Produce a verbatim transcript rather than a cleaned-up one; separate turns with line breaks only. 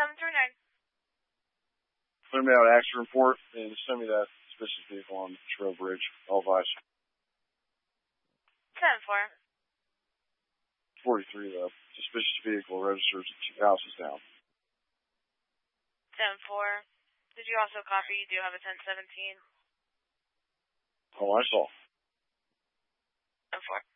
seven three nine.
Send me out an accident report and send me that suspicious vehicle on Trail Bridge. All advice.
ten four.
forty-three, though. Suspicious vehicle registers two houses down.
ten four. Did you also copy? You do have a ten seventeen.
Oh, I saw.
ten four.